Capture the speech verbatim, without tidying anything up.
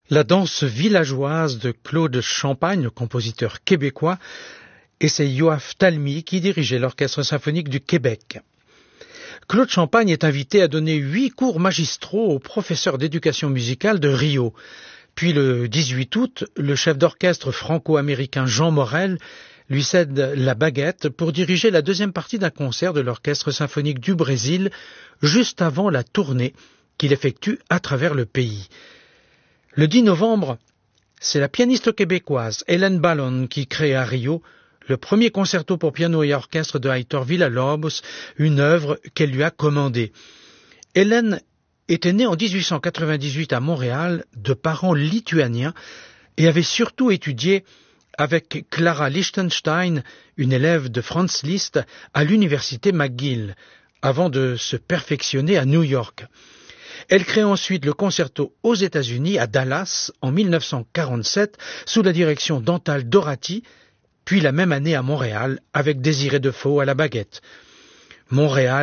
La danse villageoise de Claude Champagne, le compositeur québécois, et c'est Yoav Talmy qui dirigeait l'Orchestre symphonique du Québec. Claude Champagne est invité à donner huit cours magistraux au professeur d'éducation musicale de Rio. Puis le dix-huit août, le chef d'orchestre franco-américain Jean Morel lui cède la baguette pour diriger la deuxième partie d'un concert de l'Orchestre symphonique du Brésil, juste avant la tournée qu'il effectue à travers le pays. Le dix novembre, c'est la pianiste québécoise Hélène Ballon qui crée à Rio le premier concerto pour piano et orchestre de Heitor Villa-Lobos, une œuvre qu'elle lui a commandée. Hélène était née en dix-huit cent quatre-vingt-dix-huit à Montréal de parents lituaniens et avait surtout étudié avec Clara Lichtenstein, une élève de Franz Liszt, à l'université McGill, avant de se perfectionner à New York. Elle crée ensuite le concerto aux États-Unis, à Dallas, en mille neuf cent quarante-sept, sous la direction d'Antal Dorati, puis la même année à Montréal, avec Désiré Defoe à la baguette. Montréal